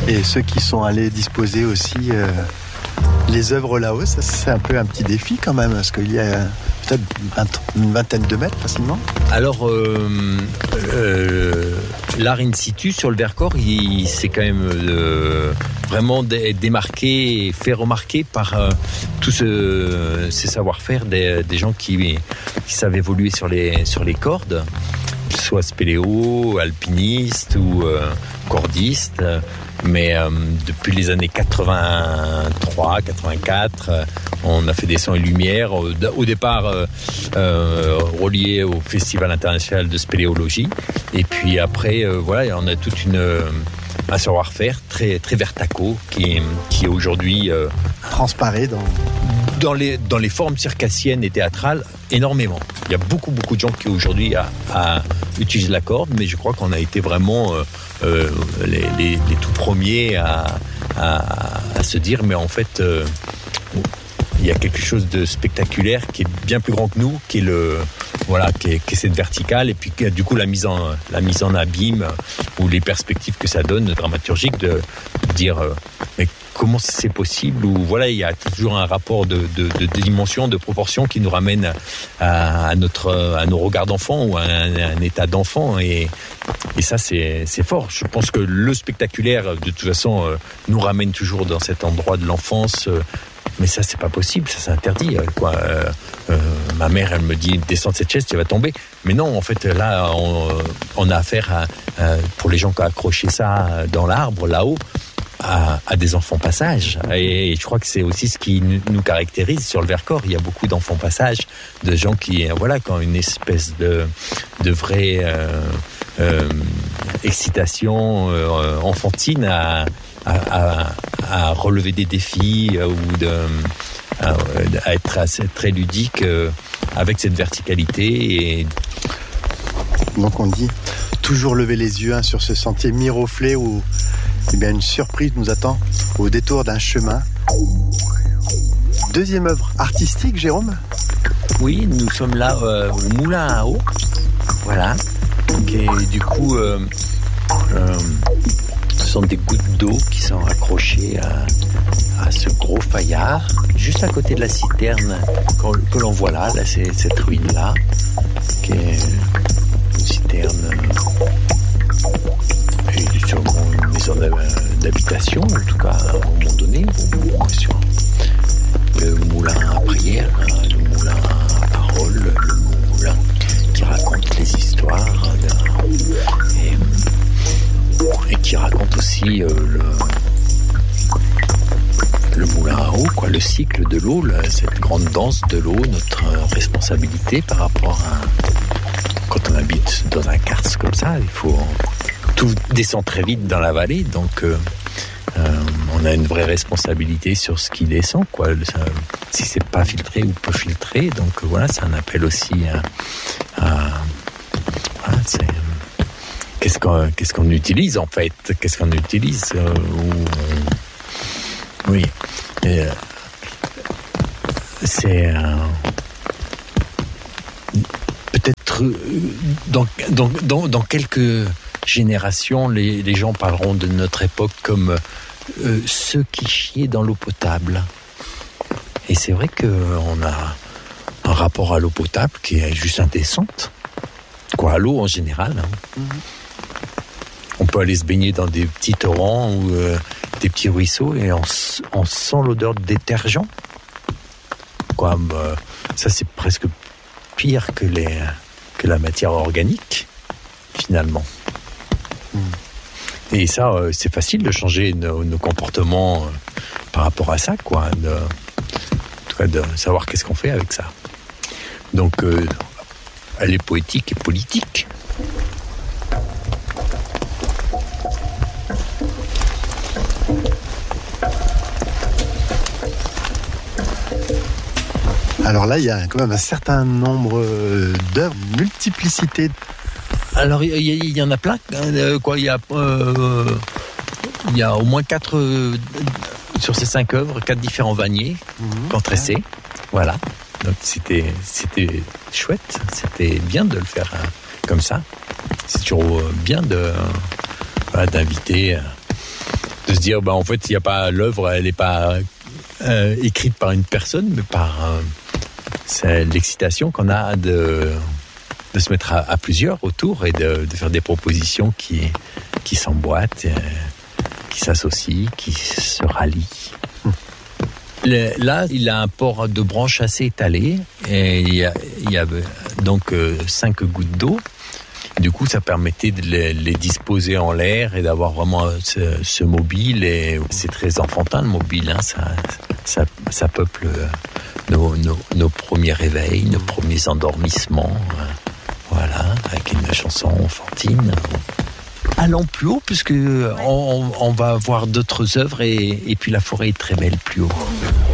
Et ceux qui sont allés disposer aussi les œuvres là-haut, ça c'est un peu un petit défi quand même, parce qu'il y a peut-être une vingtaine de mètres facilement. Alors, l'art in situ sur le Vercors, il s'est quand même vraiment démarqué et fait remarquer par tous ces savoir-faire des gens qui savent évoluer sur les cordes, que ce soit spéléo, alpiniste ou cordiste. Mais depuis les années 83, 84, on a fait des sons et lumières, au départ reliés au Festival international de spéléologie. Et puis après, voilà, on a toute un savoir-faire très, très vertaco qui aujourd'hui transparaît dans les formes circassiennes et théâtrales énormément. Il y a beaucoup de gens qui aujourd'hui utilisent la corde, mais je crois qu'on a été vraiment les tout premiers à se dire, mais en fait il y a quelque chose de spectaculaire qui est bien plus grand que nous, qui est cette verticale, et puis du coup la mise en abîme ou les perspectives que ça donne dramaturgiques, de dire mais comment c'est possible, ou voilà, il y a toujours un rapport de dimension, de proportion qui nous ramène à nos regards d'enfant ou à un état d'enfant, et ça c'est fort. Je pense que le spectaculaire de toute façon nous ramène toujours dans cet endroit de l'enfance. Mais ça, c'est pas possible, ça c'est interdit. Ma mère, elle me dit, descends de cette chaise, tu vas tomber. Mais non, en fait, là, on a affaire pour les gens qui ont accroché ça dans l'arbre, là-haut, à des enfants passages. Et je crois que c'est aussi ce qui nous caractérise sur le Vercors. Il y a beaucoup d'enfants passages, de gens qui ont une espèce de vraie excitation enfantine à relever des défis ou à être très ludique avec cette verticalité. Et donc on dit toujours lever les yeux sur ce sentier miroflé où une surprise nous attend au détour d'un chemin. Deuxième œuvre artistique, Jérôme ? Oui, nous sommes là au Moulin à Eau. Voilà. Et du coup, ce sont des gouttes d'eau qui sont accrochées à ce gros faillard, juste à côté de la citerne que l'on voit là, c'est cette ruine-là, qui est une citerne et sûrement une maison d'habitation, en tout cas à un moment donné, sur le moulin à prière, le moulin à parole, le moulin qui raconte les histoires et qui raconte aussi le moulin à eau, le cycle de l'eau, cette grande danse de l'eau, notre responsabilité par rapport à quand on habite dans un karst comme ça, il faut tout descend très vite dans la vallée, donc on a une vraie responsabilité sur ce qui descend, si c'est pas filtré ou peu filtré, donc voilà, c'est un appel aussi à qu'est-ce qu'on utilise en fait, oui, c'est peut-être dans quelques générations, les gens parleront de notre époque comme ceux qui chiaient dans l'eau potable. Et c'est vrai qu'on a un rapport à l'eau potable qui est juste indécente. À l'eau en général. On peut aller se baigner dans des petits torrents ou des petits ruisseaux et on sent l'odeur de détergent. Ça, c'est presque pire que la matière organique, finalement. Et ça, c'est facile de changer nos comportements par rapport à ça, de savoir qu'est-ce qu'on fait avec ça. Donc, elle est poétique et politique. Alors là, il y a quand même un certain nombre d'œuvres, multiplicité. Alors, il y en a plein. Il y a au moins 4 sur ces 5 œuvres, 4 différents vanniers contressés. Voilà. Donc c'était chouette, c'était bien de le faire comme ça. C'est toujours bien d'inviter de se dire, en fait, il y a pas l'œuvre, elle n'est pas écrite par une personne, mais par c'est l'excitation qu'on a de se mettre à plusieurs autour et de faire des propositions qui s'emboîtent, qui s'associent, qui se rallient. Là, il a un port de branches assez étalé et il y a donc 5 gouttes d'eau. Du coup, ça permettait de les disposer en l'air et d'avoir vraiment ce mobile. Et c'est très enfantin, le mobile. Ça peuple nos premiers réveils, nos premiers endormissements. Voilà, avec une chanson enfantine. Allons plus haut, puisque on va voir d'autres œuvres et puis la forêt est très belle plus haut.